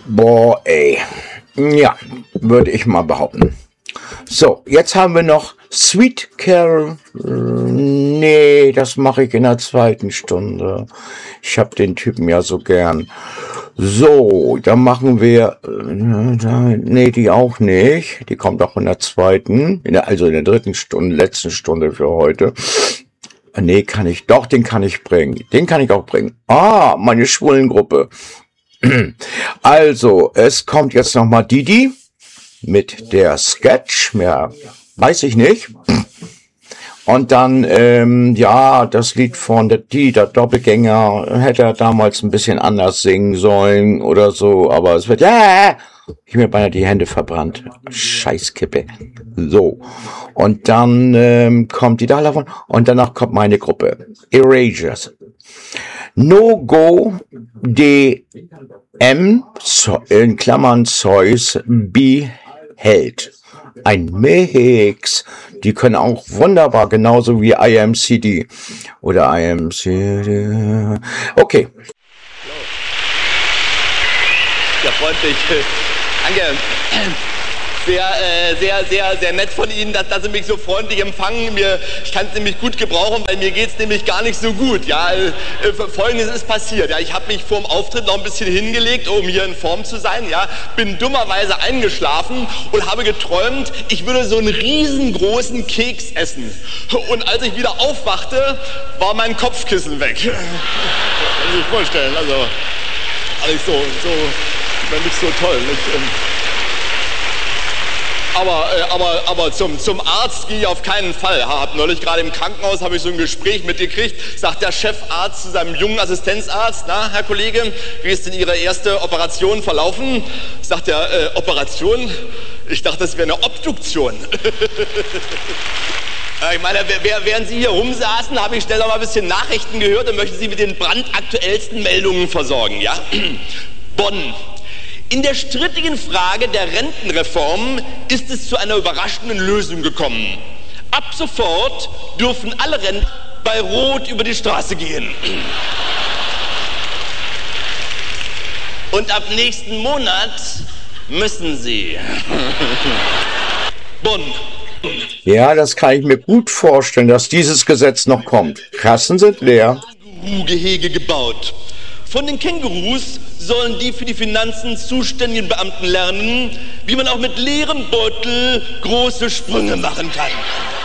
Boah, ey. Ja, würde ich mal behaupten. So, jetzt haben wir noch Sweet Carol. Nee, das mache ich in der zweiten Stunde. Ich habe den Typen ja so gern. So, dann machen wir... nee, die auch nicht. Die kommt auch in der zweiten. Also in der dritten Stunde, letzten Stunde für heute. Nee, den kann ich bringen. Den kann ich auch bringen. Ah, meine Schwulengruppe. Also, es kommt jetzt nochmal Didi mit der Sketch. Mehr weiß ich nicht. Und dann, ja, das Lied von der Doppelgänger hätte er damals ein bisschen anders singen sollen oder so. Aber es wird, ich mir beinahe die Hände verbrannt. Scheißkippe. So. Und dann kommt die davon und danach kommt meine Gruppe. Erasures. No Go DM in Klammern Zeus behält. Ein Mix. Die können auch wunderbar, genauso wie IMCD oder IMCD. Okay. Ja, freundlich. Danke. Sehr nett von Ihnen, dass Sie mich so freundlich empfangen. Ich kann es nämlich gut gebrauchen, weil mir geht es nämlich gar nicht so gut. Ja, Folgendes ist passiert. Ja, ich habe mich vor dem Auftritt noch ein bisschen hingelegt, um hier in Form zu sein. Ja, bin dummerweise eingeschlafen und habe geträumt, ich würde so einen riesengroßen Keks essen. Und als ich wieder aufwachte, war mein Kopfkissen weg. Kann man sich vorstellen. Also nicht so toll. Nicht? Aber zum Arzt gehe ich auf keinen Fall. Hab neulich gerade im Krankenhaus habe ich so ein Gespräch mitgekriegt, sagt der Chefarzt zu seinem jungen Assistenzarzt, na, Herr Kollege, wie ist denn Ihre erste Operation verlaufen? Sagt er, Operation? Ich dachte, das wäre eine Obduktion. Ich meine, während Sie hier rumsaßen, habe ich schnell noch mal ein bisschen Nachrichten gehört und möchte Sie mit den brandaktuellsten Meldungen versorgen, ja? Bonn. In der strittigen Frage der Rentenreform ist es zu einer überraschenden Lösung gekommen. Ab sofort dürfen alle Rentner bei Rot über die Straße gehen. Und ab nächsten Monat müssen sie. Bonn. Ja, das kann ich mir gut vorstellen, dass dieses Gesetz noch kommt. Kassen sind leer. Känguru-Gehege gebaut. Von den Kängurus sollen die für die Finanzen zuständigen Beamten lernen, wie man auch mit leerem Beutel große Sprünge machen kann.